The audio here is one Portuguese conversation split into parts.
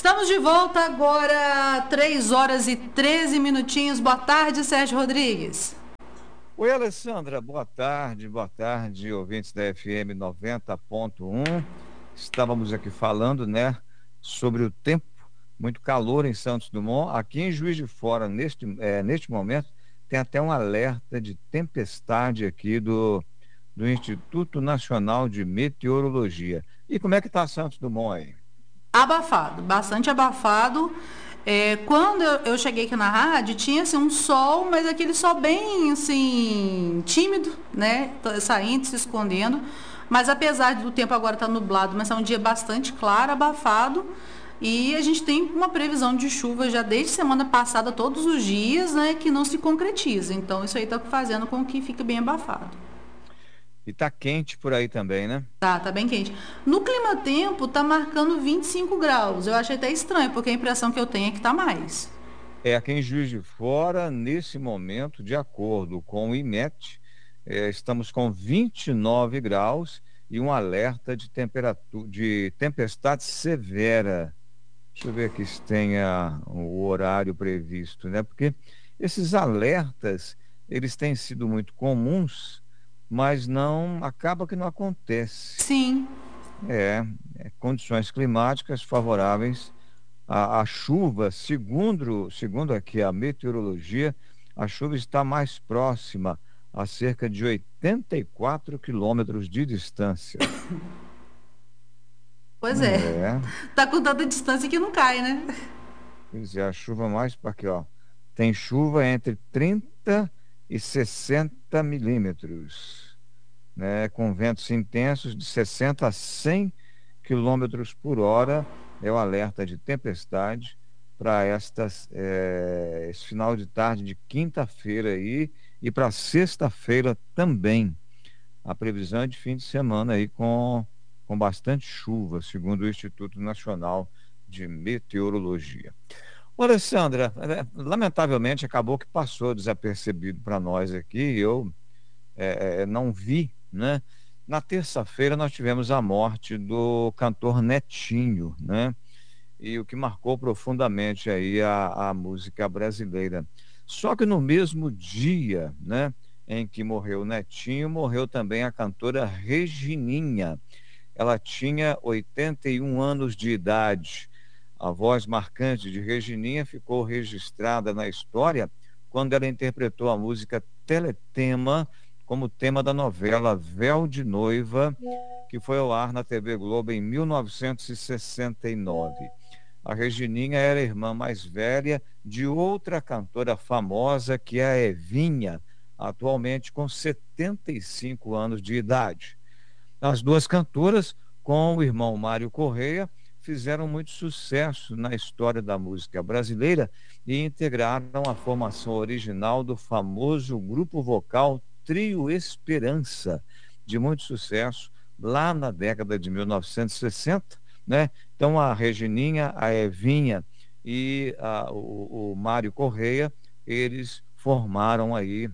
Estamos de volta agora, 3 horas e 13 minutinhos. Boa tarde, Sérgio Rodrigues. Oi, Alessandra, boa tarde, ouvintes da FM 90.1. Estávamos aqui falando, né, sobre o tempo, muito calor em Santos Dumont. Aqui em Juiz de Fora, neste momento, tem até um alerta de tempestade aqui do Instituto Nacional de Meteorologia. E como é que está Santos Dumont aí? Abafado, bastante abafado. Quando eu cheguei aqui na rádio, tinha assim, um sol, mas aquele sol bem assim, tímido, né? Saindo, se escondendo. Mas apesar do tempo agora estar nublado, mas é um dia bastante claro, abafado. E a gente tem uma previsão de chuva já desde semana passada, todos os dias, né? Que não se concretiza. Então isso aí está fazendo com que fique bem abafado. E tá quente por aí também, né? Tá bem quente. No clima-tempo, tá marcando 25 graus. Eu achei até estranho, porque a impressão que eu tenho é que tá mais. Aqui em Juiz de Fora, nesse momento, de acordo com o IMET, estamos com 29 graus e um alerta de temperatura, de tempestade severa. Deixa eu ver aqui se tem o horário previsto, né? Porque esses alertas, eles têm sido muito comuns, mas não, acaba que não acontece. Sim. É, condições climáticas favoráveis a chuva, segundo aqui a meteorologia, a chuva está mais próxima, a cerca de 84 quilômetros de distância. Pois é. É, Tá com tanta distância que não cai, né? pois é, a chuva mais para aqui, ó. Tem chuva entre 30 e 60 milímetros, né? Com ventos intensos de 60 a 100 quilômetros por hora. É o alerta de tempestade para esse final de tarde de quinta-feira aí e para sexta-feira também. A previsão é de fim de semana aí com bastante chuva, segundo o Instituto Nacional de Meteorologia. Ô, Alessandra, lamentavelmente acabou que passou desapercebido para nós aqui, eu não vi, né? Na terça-feira nós tivemos a morte do cantor Netinho, né? E o que marcou profundamente aí a música brasileira. Só que no mesmo dia, né, em que morreu o Netinho, morreu também a cantora Regininha. Ela tinha 81 anos de idade. A voz marcante de Regininha ficou registrada na história quando ela interpretou a música Teletema como tema da novela Véu de Noiva, que foi ao ar na TV Globo em 1969. A Regininha era a irmã mais velha de outra cantora famosa, que é a Evinha, atualmente com 75 anos de idade. As duas cantoras, com o irmão Mário Correia, fizeram muito sucesso na história da música brasileira e integraram a formação original do famoso grupo vocal Trio Esperança, de muito sucesso lá na década de 1960, né? Então a Regininha, a Evinha e o Mário Correia, eles formaram aí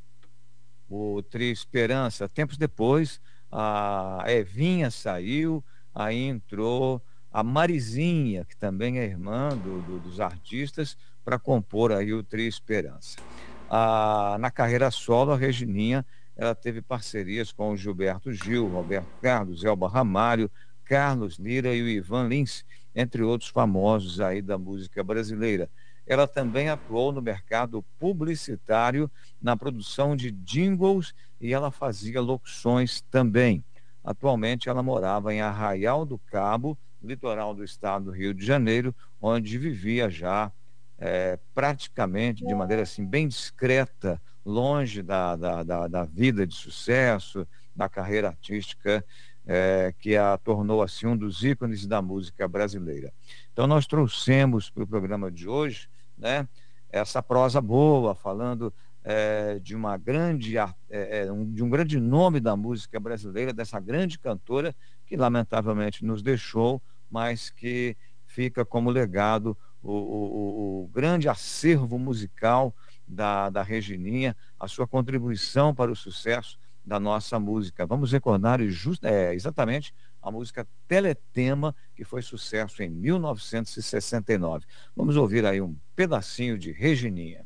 o Trio Esperança. Tempos depois, a Evinha saiu, aí entrou a Marizinha, que também é irmã dos artistas, para compor aí o Trio Esperança. Na carreira solo, a Regininha, ela teve parcerias com o Gilberto Gil, Roberto Carlos, Elba Ramalho, Carlos Lira e o Ivan Lins, entre outros famosos aí da música brasileira. Ela também atuou no mercado publicitário, na produção de jingles, e ela fazia locuções também. Atualmente ela morava em Arraial do Cabo, litoral do estado do Rio de Janeiro, onde vivia já praticamente de maneira assim bem discreta, longe da vida de sucesso, da carreira artística, que a tornou assim um dos ícones da música brasileira. Então nós trouxemos para o programa de hoje, né, essa prosa boa, falando de um grande nome da música brasileira, dessa grande cantora que lamentavelmente nos deixou, mas que fica como legado o grande acervo musical da Regininha, a sua contribuição para o sucesso da nossa música. Vamos recordar exatamente a música Teletema, que foi sucesso em 1969. Vamos ouvir aí um pedacinho de Regininha.